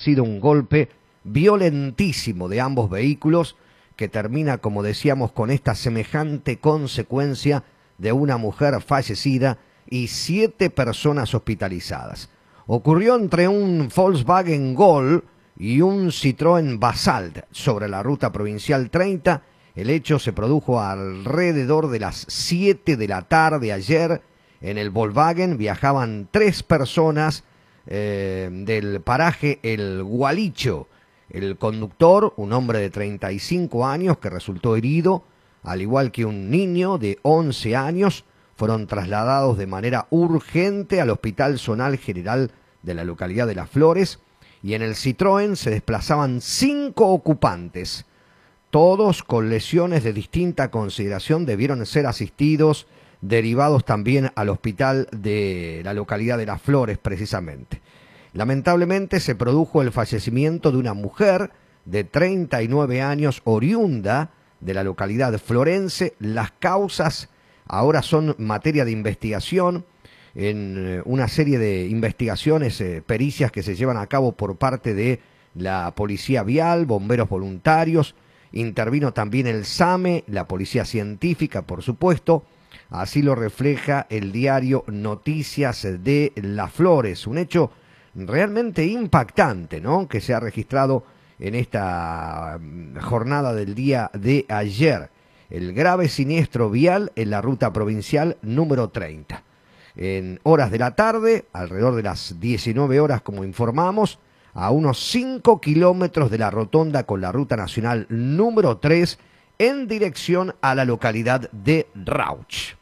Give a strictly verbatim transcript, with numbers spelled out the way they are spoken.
sido un golpe violentísimo de ambos vehículos que termina, como decíamos, con esta semejante consecuencia de una mujer fallecida y siete personas hospitalizadas. Ocurrió entre un Volkswagen Gol y un Citroën Basalt sobre la ruta provincial treinta. El hecho se produjo alrededor de las siete de la tarde ayer. En el Volkswagen viajaban tres personas eh, del paraje El Gualicho. El conductor, un hombre de treinta y cinco años que resultó herido, al igual que un niño de once años, fueron trasladados de manera urgente al Hospital Zonal General de la localidad de Las Flores, y en el Citroën se desplazaban cinco ocupantes. Todos con lesiones de distinta consideración debieron ser asistidos, derivados también al hospital de la localidad de Las Flores precisamente. Lamentablemente se produjo el fallecimiento de una mujer de treinta y nueve años oriunda de la localidad florense. Las causas ahora son materia de investigación en una serie de investigaciones, eh, pericias que se llevan a cabo por parte de la Policía Vial, bomberos voluntarios. Intervino también el SAME, la Policía Científica, por supuesto. Así lo refleja el diario Noticias de Las Flores. Un hecho realmente impactante, ¿no?, que se ha registrado en esta jornada del día de ayer. El grave siniestro vial en la ruta provincial número treinta. En horas de la tarde, alrededor de las diecinueve horas, como informamos, a unos cinco kilómetros de la rotonda con la ruta nacional número tres, en dirección a la localidad de Rauch.